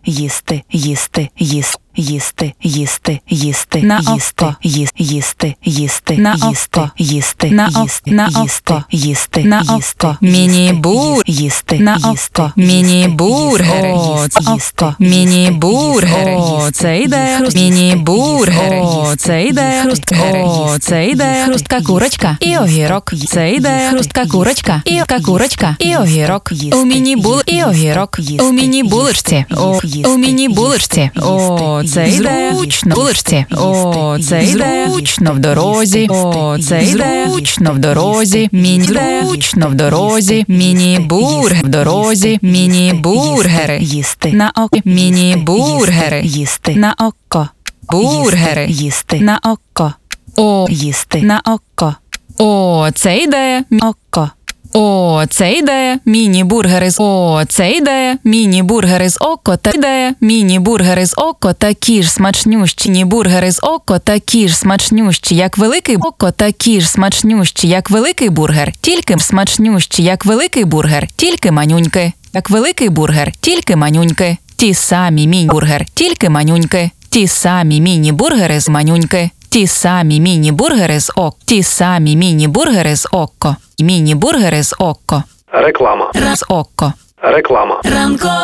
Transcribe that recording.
їсти, їсти, їсти. Їсти, їсти, їсти, На їсти, око. їсти, їсти, На їсти, око. їсти, На їсти, на їсти, око. їсти, На їсти, око. міні-бур, їсти, На їсти, око. їсти, Міні-бургери. їсти, Міні-бургери. О, це йде. Міні-бургери. О, це йде. О, це йде. Хрустка курочка і огірок. Це йде. Хрустка курочка і курочка і огірок. У міні-бул і огірок. У міні-булочці. У міні-булочці. О, це йде. Зручно. Булочці. О, це йде. Зручно в дорозі. О, це йде. Зручно в дорозі. Зручно в дорозі. Міні-бургер в дорозі. Міні-бургери. їсти, На око. Міні-бургери. їсти, На око. Бургери. їсти, На око. О, їсти, на око. О, це йде. Око. О, це йде. Міні-бургери з О, це йде. Міні-бургери з око та йде. Міні-бургери з око такі ж смачнющі. Міні-бургери з око такі ж смачнющі, як великий око такі ж смачнющі, як великий бургер. Тільки смачнющі, як великий бургер. Тільки манюньки. Як великий бургер. Тільки манюньки. Ті самі міні-бургер. Тільки манюньки. Ті самі міні-бургери з манюньки. Ті самі міні-бургери з око. Ті самі міні-бургери з око. Міні-бургери з око. Реклама. З око. Реклама. Ранкове